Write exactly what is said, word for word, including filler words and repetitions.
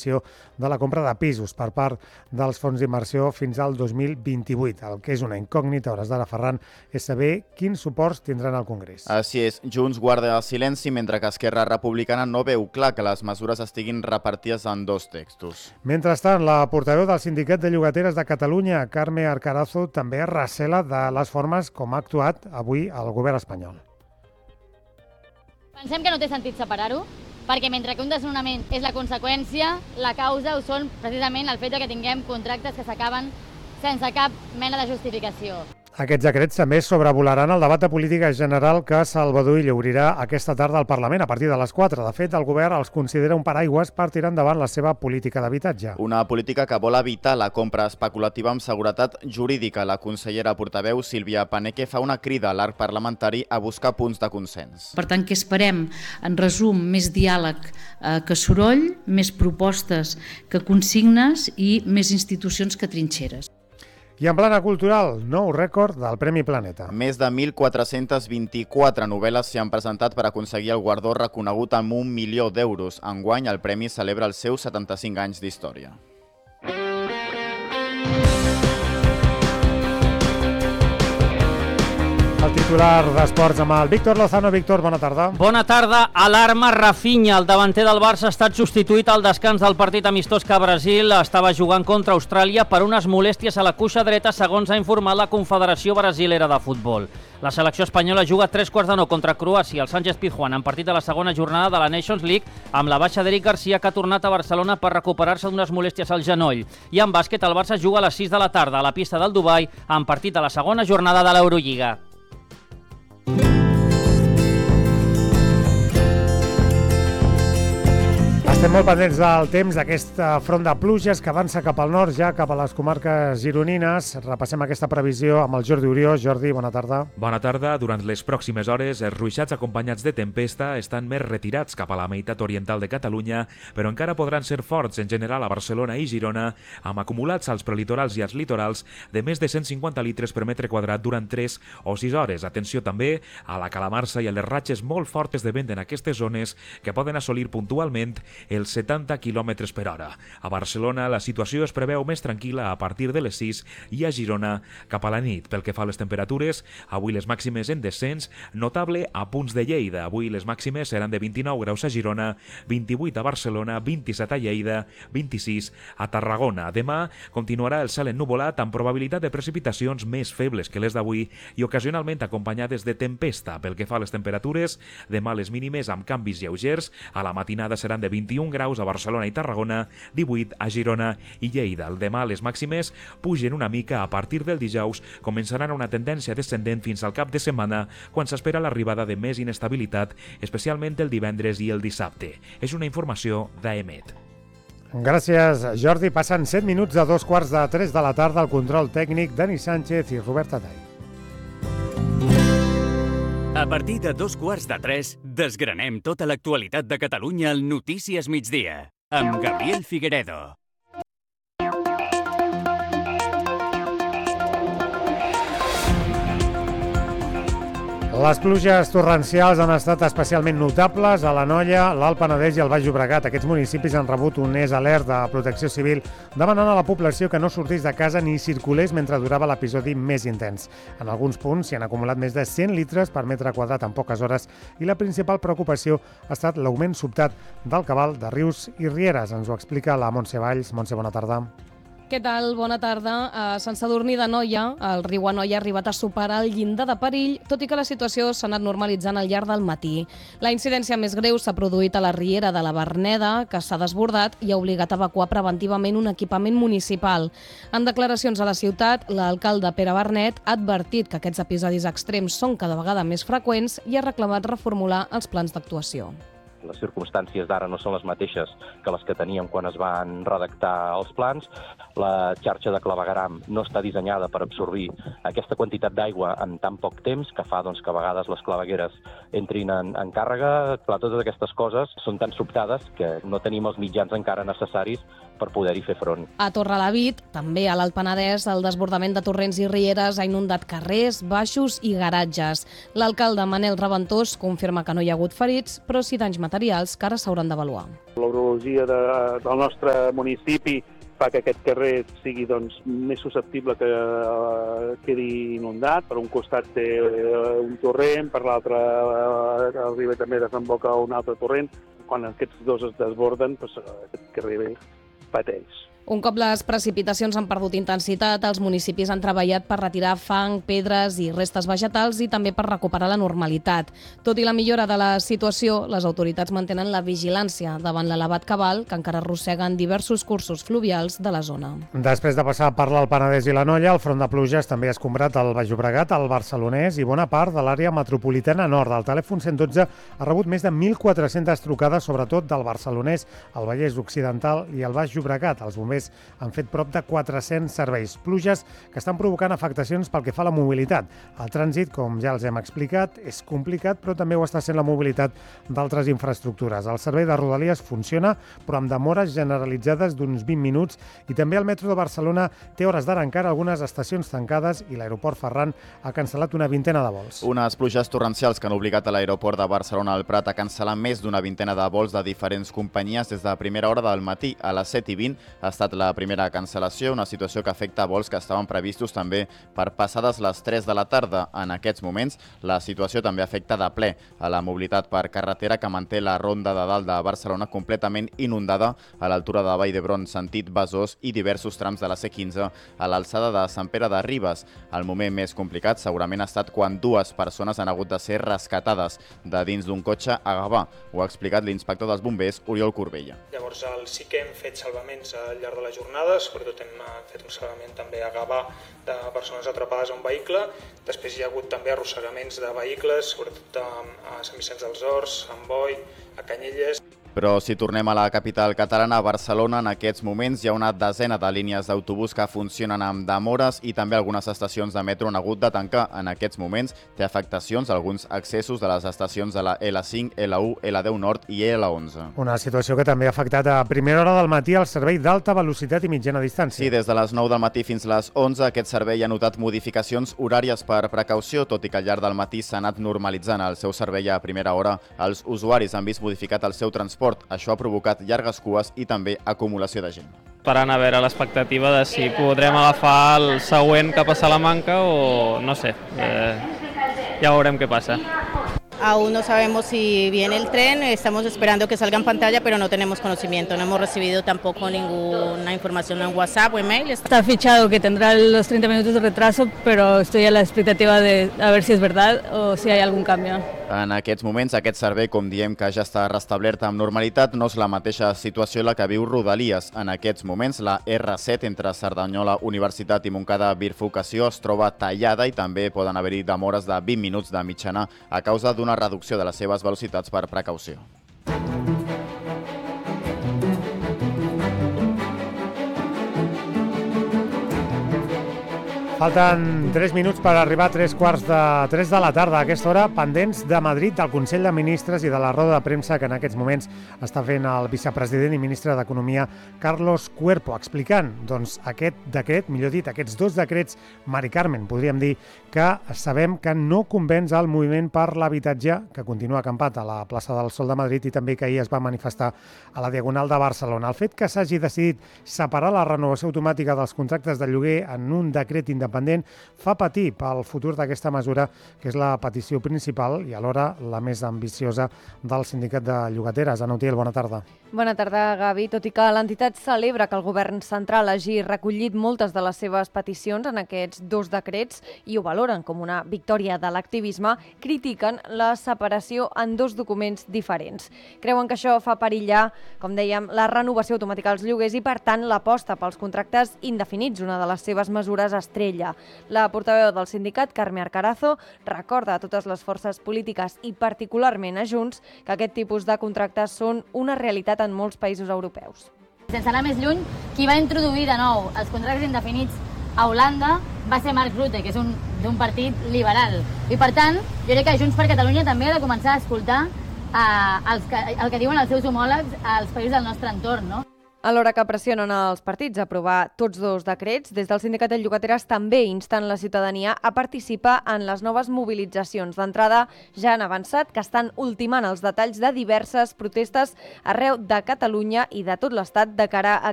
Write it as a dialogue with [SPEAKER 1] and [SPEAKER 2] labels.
[SPEAKER 1] prohibició de la compra de pisos per part dels fons d'inversió fins al dos mil vint-i-vuit. El que és una incògnita, a hores d'ara, Ferran, és saber quins suports tindran al Congrés.
[SPEAKER 2] Així és, Junts guarda el silenci, mentre que Esquerra Republicana no veu clar que les mesures estiguin repartides en dos textos.
[SPEAKER 1] Mentrestant, la portaveu del Sindicat de Llogateres de Catalunya, Carme Arcarazo, també es recela de les formes com ha actuat avui el govern espanyol.
[SPEAKER 3] Pensem que no té sentit separar-ho, perquè mentre que un desnonament és la conseqüència, la causa ho són precisament el fet que tinguem contractes que s'acaben sense cap mena de justificació.
[SPEAKER 1] Aquests decrets també sobrevolaran el debat de política general que Salvador Illa obrirà aquesta tarda al Parlament a partir de les quatre. De fet, el govern els considera un paraigües per tirar endavant la seva política d'habitatge.
[SPEAKER 2] Una política que vol evitar la compra especulativa amb seguretat jurídica. La consellera portaveu Sílvia Paneque fa una crida a l'arc parlamentari a buscar punts de consens.
[SPEAKER 4] Per tant, què esperem? En resum, més diàleg eh, que soroll, més propostes que consignes i més institucions que trinxeres.
[SPEAKER 1] I en plana cultural, nou rècord del Premi Planeta.
[SPEAKER 2] Més de mil quatre-cents vint-i-quatre novel·les s'hi han presentat per aconseguir el guardó reconegut amb un milió d'euros. Enguany, el premi celebra els seus setanta-cinc anys d'història.
[SPEAKER 1] El titular d'Esports amb el Víctor Lozano. Víctor, bona tarda.
[SPEAKER 5] Bona tarda. Alarma Rafinha. El davanter del Barça ha estat substituït al descans del partit amistós que Brasil estava jugant contra Austràlia per unes molèsties a la cuixa dreta, segons ha informat la Confederació Brasilera de Futbol. La selecció espanyola juga tres quarts de nou contra Croàcia al Sánchez Pizjuán en partit de la segona jornada de la Nations League, amb la baixa d'Eric Garcia, que ha tornat a Barcelona per recuperar-se d'unes molèsties al genoll. I en bàsquet, el Barça juga a les sis de la tarda a la pista del Dubai en partit de la segona jornada de l'Eurolliga.
[SPEAKER 1] Estem molt pendents del temps d'aquest front de pluges que avança cap al nord, ja cap a les comarques gironines. Repassem aquesta previsió amb el Jordi Orió. Jordi, bona tarda.
[SPEAKER 6] Bona tarda. Durant les pròximes hores, els ruixats acompanyats de tempesta estan més retirats cap a la meitat oriental de Catalunya, però encara podran ser forts en general a Barcelona i Girona, amb acumulats als prelitorals i als litorals de més de cent cinquanta litres per metre quadrat durant tres o sis hores. Atenció també a la calamarsa i a les ratxes molt fortes de vent en aquestes zones que poden assolir puntualment els setanta quilòmetres per hora. A Barcelona la situació es preveu més tranquil·la a partir de les sis i a Girona cap a la nit. Pel que fa a les temperatures, avui les màximes en descens notable a punts de Lleida. Avui les màximes seran de vint-i-nou graus a Girona, vint-i-vuit a Barcelona, vint-i-set a Lleida, vint-i-sis a Tarragona. Demà continuarà el cel ennuvolat amb probabilitat de precipitacions més febles que les d'avui i ocasionalment acompanyades de tempesta. Pel que fa a les temperatures, demà les mínimes amb canvis lleugers. A la matinada seran de vint-i-un graus a Barcelona i Tarragona, divuit a Girona i Lleida. El demà les màximes pugen una mica. A partir del dijous començaran una tendència descendent fins al cap de setmana, quan s'espera l'arribada de més inestabilitat, especialment el divendres i el dissabte. És una informació d'Aemet.
[SPEAKER 1] Gràcies, Jordi. Passen set minuts de dos quarts de tres de la tarda. El control tècnic, Dani Sánchez i Robert Tatay.
[SPEAKER 7] A partir de dos quarts de tres, desgranem tota l'actualitat de Catalunya al Notícies Migdia, amb Gabriel Figueredo.
[SPEAKER 1] Les pluges torrencials han estat especialment notables a l'Anoia, l'Alt Penedès i el Baix Llobregat. Aquests municipis han rebut un és alert de Protecció Civil demanant a la població que no sortís de casa ni circulés mentre durava l'episodi més intens. En alguns punts s'hi han acumulat més de cent litres per metre quadrat en poques hores i la principal preocupació ha estat l'augment sobtat del cabal de rius i rieres. Ens ho explica la Montse Valls. Montse, bona tarda.
[SPEAKER 8] Què tal? Bona tarda. A Sant Sadurní d'Anoia, el riu Anoia ha arribat a superar el llindar de perill, tot i que la situació s'ha anat normalitzant al llarg del matí. La incidència més greu s'ha produït a la riera de la Verneda, que s'ha desbordat i ha obligat a evacuar preventivament un equipament municipal. En declaracions a la ciutat, l'alcalde Pere Bernet ha advertit que aquests episodis extrems són cada vegada més freqüents i ha reclamat reformular els plans d'actuació.
[SPEAKER 9] Les circumstàncies d'ara no són les mateixes que les que teníem quan es van redactar els plans. La xarxa de clavegueram no està dissenyada per absorbir aquesta quantitat d'aigua en tan poc temps, que fa doncs, que a vegades les clavegueres entrin en, en càrrega. Clar, totes aquestes coses són tan sobtades que no tenim els mitjans encara necessaris per poder-hi fer front.
[SPEAKER 8] A Torrelavit, també a l'Alt Penedès, el desbordament de torrents i rieres ha inundat carrers, baixos i garatges. L'alcalde Manel Reventós confirma que no hi ha hagut ferits, però sí danys materials. materials que ara s'hauran d'avaluar.
[SPEAKER 10] L'orologia de, del nostre municipi fa que aquest carrer sigui doncs, més susceptible que uh, quedi inundat. Per un costat té uh, un torrent, per l'altre uh, arriba també desemboca un altre torrent. Quan aquests dos es desborden, doncs, aquest carrer pateix.
[SPEAKER 8] Un cop les precipitacions han perdut intensitat, els municipis han treballat per retirar fang, pedres i restes vegetals i també per recuperar la normalitat. Tot i la millora de la situació, les autoritats mantenen la vigilància davant l'elevat cabal que encara arrosseguen diversos cursos fluvials de la zona.
[SPEAKER 1] Després de passar per l'Alt Penedès i l'Anoia, el front de pluges també ha escombrat el Baix Llobregat, el Barcelonès i bona part de l'àrea metropolitana nord. El telèfon cent dotze ha rebut més de mil quatre-centes trucades, sobretot del Barcelonès, el Vallès Occidental i el Baix Llobregat. Els bombers han fet prop de quatre-cents serveis. Pluges que estan provocant afectacions pel que fa a la mobilitat. El trànsit, com ja els hem explicat, és complicat, però també ho està sent la mobilitat d'altres infraestructures. El servei de Rodalies funciona, però amb demores generalitzades d'uns vint minuts, i també el metro de Barcelona té hores d'ara encara algunes estacions tancades i l'aeroport Ferran ha cancel·lat una vintena de vols.
[SPEAKER 2] Unes pluges torrencials que han obligat a l'aeroport de Barcelona al Prat a cancel·lar més d'una vintena de vols de diferents companyies des de primera hora del matí. A les set i vint ha estat la primera cancel·lació, una situació que afecta vols que estaven previstos també per passades les tres de la tarda. En aquests moments, la situació també afecta de ple a la mobilitat per carretera, que manté la ronda de dalt de Barcelona completament inundada a l'altura de Vall d'Hebron, sentit Besòs, i diversos trams de la C quinze a l'alçada de Sant Pere de Ribes. El moment més complicat segurament ha estat quan dues persones han hagut de ser rescatades de dins d'un cotxe a Gavà. Ho ha explicat l'inspector dels bombers, Oriol Corbella.
[SPEAKER 11] Llavors, sí que hem fet salvaments al llarg de la jornada, sobretot hem fet un salvament també a Gavà de persones atrapades a un vehicle. Després hi ha hagut també arrossegaments de vehicles, sobretot a Sant Vicenç dels Horts, a Sant Boi, a Canyelles.
[SPEAKER 2] Però si tornem a la capital catalana, a Barcelona, en aquests moments hi ha una desena de línies d'autobús que funcionen amb demores i també algunes estacions de metro han hagut de tancar. En aquests moments té afectacions a alguns accessos de les estacions de la L cinc, L u, L deu Nord i L onze.
[SPEAKER 1] Una situació que també ha afectat a primera hora del matí el servei d'alta velocitat i mitjana distància.
[SPEAKER 2] Sí, des de les nou del matí fins les onze, aquest servei ha notat modificacions horàries per precaució, tot i que al llarg del matí s'ha anat normalitzant el seu servei a primera hora. Els usuaris han vist modificat el seu transport. Això ha provocat llargues cues i també acumulació de gent.
[SPEAKER 12] Esperant a veure l'expectativa de si podrem agafar el següent cap a Salamanca o no sé, eh, ja veurem què passa.
[SPEAKER 13] Aún no sabemos si viene el tren, estamos esperando que salga en pantalla, pero no tenemos conocimiento, no hemos recibido tampoco ninguna información en WhatsApp o email.
[SPEAKER 14] Está fichado que tendrá los treinta minutos de retraso, pero estoy a la expectativa de a ver si es verdad o si hay algún cambio.
[SPEAKER 2] En aquests moments, aquest servei, com diem que ja està restablert amb normalitat, no és la mateixa situació la que viu Rodalies. En aquests moments, la R set entre Cerdanyola, Universitat i Montcada Bifurcació es troba tallada i també poden haver-hi demores de vint minuts de mitjana a causa d'una reducció de les seves velocitats per precaució.
[SPEAKER 1] Falten tres minuts per arribar a tres quarts de tres de la tarda. A aquesta hora, pendents de Madrid, del Consell de Ministres i de la roda de premsa que en aquests moments està fent el vicepresident i ministre d'Economia, Carlos Cuerpo, explicant doncs, aquest decret, millor dit, aquests dos decrets, Mari Carmen, podríem dir, que sabem que no convenç al moviment per l'habitatge, que continua acampat a la plaça del Sol de Madrid i també que ahir es va manifestar a la Diagonal de Barcelona. El fet que s'hagi decidit separar la renovació automàtica dels contractes de lloguer en un decret independent independent fa patir pel futur d'aquesta mesura, que és la petició principal i alhora la més ambiciosa del sindicat de llogateres. Ana Utiel, bona tarda.
[SPEAKER 15] Bona tarda, Gavi. Tot i que l'entitat celebra que el govern central hagi recollit moltes de les seves peticions en aquests dos decrets i ho valoren com una victòria de l'activisme, critiquen la separació en dos documents diferents. Creuen que això fa perillar, com dèiem, la renovació automàtica dels lloguers i, per tant, l'aposta pels contractes indefinits, una de les seves mesures estrella. La portaveu del sindicat, Carme Arcarazo, recorda a totes les forces polítiques i particularment a Junts que aquest tipus de contractes són una realitat en molts països europeus.
[SPEAKER 3] Sense anar més lluny, qui va introduir de nou els contractes indefinits a Holanda va ser Mark Rutte, que és un, d'un partit liberal. I per tant, jo crec que Junts per Catalunya també ha de començar a escoltar eh, els que, el que diuen els seus homòlegs als països del nostre entorn, no?
[SPEAKER 15] Alhora que pressionen els partits a aprovar tots dos decrets, des del sindicat de llogateres també insten la ciutadania a participar en les noves mobilitzacions. D'entrada, ja han avançat que estan ultimant els detalls de diverses protestes arreu de Catalunya i de tot l'Estat de cara a